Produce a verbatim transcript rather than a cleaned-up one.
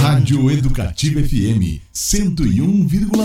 Rádio Educativa F M cento e um vírgula